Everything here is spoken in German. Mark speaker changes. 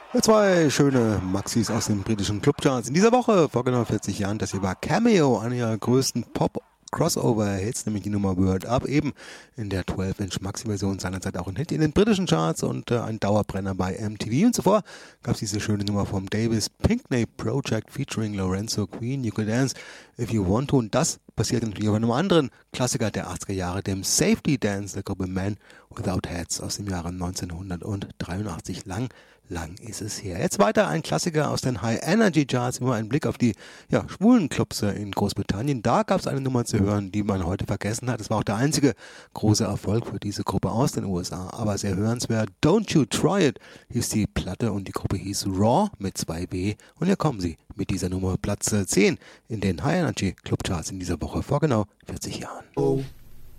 Speaker 1: Zwei schöne Maxis aus den britischen Clubcharts. In dieser Woche, vor genau 40 Jahren, das hier war Cameo, einer ihrer größten Pop-Crossover-Hits, nämlich die Nummer Word Up, eben in der 12-Inch Maxi-Version, seinerzeit auch ein Hit in den britischen Charts und ein Dauerbrenner bei MTV. Und zuvor gab es diese schöne Nummer vom Davis Pinkney Project featuring Lorenzo Queen, You Could Dance If You Want To. Und das passiert natürlich auf einem anderen Klassiker der 80er Jahre, dem Safety Dance der Gruppe Men Without Hats aus dem Jahre 1983. Lang ist es her. Jetzt weiter ein Klassiker aus den High Energy Charts, immer ein Blick auf die schwulen Clubs in Großbritannien. Da gab es eine Nummer zu hören, die man heute vergessen hat. Es war auch der einzige große Erfolg für diese Gruppe aus den USA, aber sehr hörenswert. Don't You Try It hieß die Platte und die Gruppe hieß Raw mit 2B. Und hier kommen sie mit dieser Nummer Platz 10 in den High Energy Club Charts in dieser Woche vor genau 40 Jahren.